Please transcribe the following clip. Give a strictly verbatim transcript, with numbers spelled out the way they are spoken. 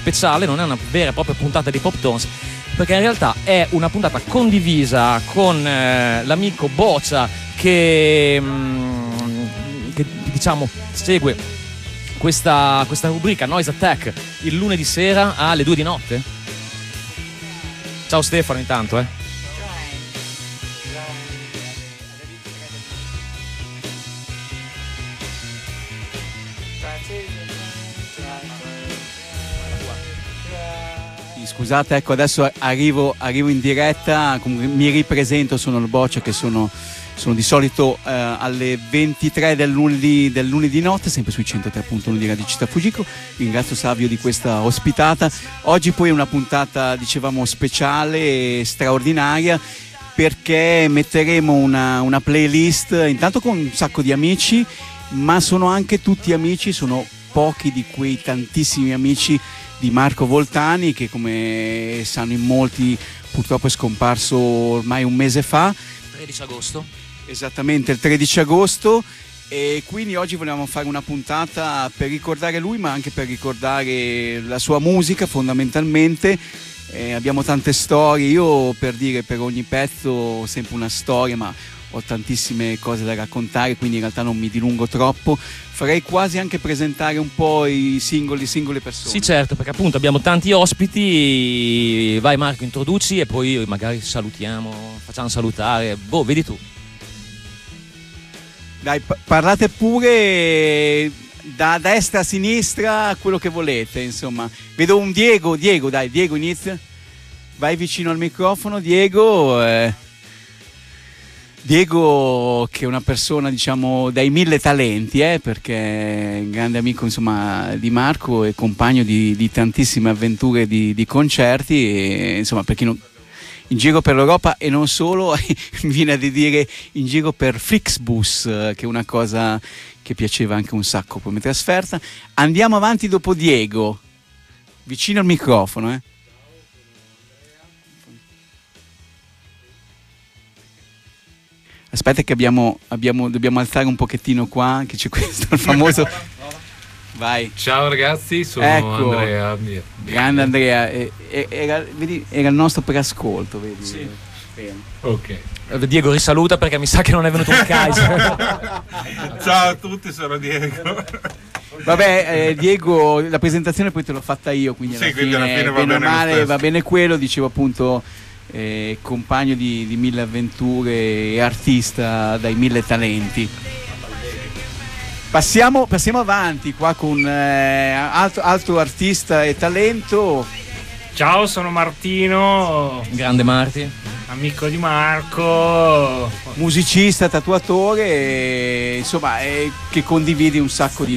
speciale, non è una vera e propria puntata di Pop Tones, perché in realtà è una puntata condivisa con eh, l'amico Boccia che, mh, che diciamo segue questa, questa rubrica Noise Attack il lunedì sera alle due di notte. Ciao Stefano intanto eh. Scusate, ecco, adesso arrivo, arrivo in diretta, comunque mi ripresento, sono il Boccia, che sono, sono di solito eh, alle ventitré del lunedì, del lunedì notte, sempre sui centotré punto uno di Radio Città Fujiko. Ringrazio Savio di questa ospitata. Oggi poi è una puntata, dicevamo, speciale, straordinaria, perché metteremo una, una playlist, intanto con un sacco di amici, ma sono anche tutti amici, sono pochi di quei tantissimi amici di Marco Voltani, che come sanno in molti purtroppo è scomparso ormai un mese fa, tredici agosto. Esattamente, il tredici agosto, e quindi oggi volevamo fare una puntata per ricordare lui, ma anche per ricordare la sua musica fondamentalmente. Eh, abbiamo tante storie, io per dire per ogni pezzo ho sempre una storia, ma ho tantissime cose da raccontare, quindi in realtà non mi dilungo troppo. Farei quasi anche presentare un po' i singoli, singole persone. Sì, certo, perché appunto abbiamo tanti ospiti. Vai Marco, introduci e poi magari salutiamo, facciamo salutare. Boh, vedi tu. Dai, p- parlate pure da destra a sinistra, quello che volete, insomma. Vedo un Diego, Diego, dai, Diego inizia. Vai vicino al microfono, Diego. Eh. Diego, che è una persona, diciamo, dai mille talenti, eh, perché è un grande amico, insomma, di Marco e compagno di, di tantissime avventure di, di concerti, e, insomma, per chi non, in giro per l'Europa e non solo, mi viene a dire in giro per Flixbus, che è una cosa che piaceva anche un sacco come trasferta. Andiamo avanti dopo Diego, vicino al microfono, eh. Aspetta che abbiamo, abbiamo, dobbiamo alzare un pochettino qua, che c'è questo, il famoso... Vai. Ciao ragazzi, sono ecco, Andrea. Grande Andrea, era, vedi, era il nostro preascolto, vedi? Sì. Bene. Ok. Diego risaluta perché mi sa che non è venuto un Kaiser. Ciao a tutti, sono Diego. Vabbè, eh, Diego, la presentazione poi te l'ho fatta io, quindi alla sì, fine, quindi alla fine va bene o bene male, va bene quello, dicevo appunto... Eh, compagno di, di mille avventure e artista dai mille talenti. Passiamo, passiamo avanti qua con eh, altro, altro artista e talento. Ciao, sono Martino, Grande Marti, amico di Marco, musicista, tatuatore, e, insomma, eh, che condividi un sacco di